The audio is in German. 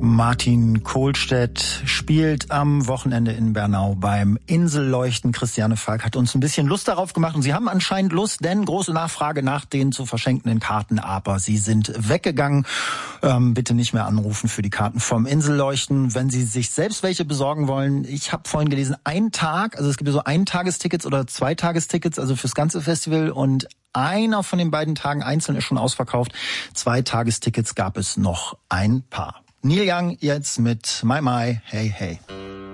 Martin Kohlstedt spielt am Wochenende in Bernau beim Inselleuchten. Christiane Falk hat uns ein bisschen Lust darauf gemacht und Sie haben anscheinend Lust, denn große Nachfrage nach den zu verschenkenden Karten, aber sie sind weggegangen. Bitte nicht mehr anrufen für die Karten vom Inselleuchten, wenn Sie sich selbst welche besorgen wollen. Ich habe vorhin gelesen, ein Tag, also es gibt ja so Eintagestickets oder Zweitagestickets, also fürs ganze Festival, und einer von den beiden Tagen einzeln ist schon ausverkauft. 2 Tagestickets gab es noch ein paar. Neil Young jetzt mit My My, Hey Hey.